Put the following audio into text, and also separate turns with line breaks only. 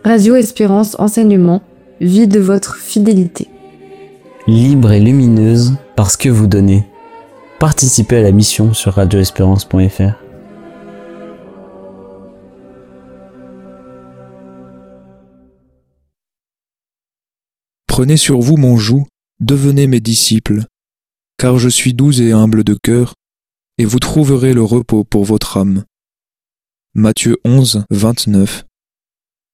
Radio Espérance Enseignement, vie de votre fidélité.
Libre et lumineuse parce que vous donnez. Participez à la mission sur radioespérance.fr.
Prenez sur vous mon joug, devenez mes disciples, car je suis doux et humble de cœur, et vous trouverez le repos pour votre âme. Matthieu 11, 29.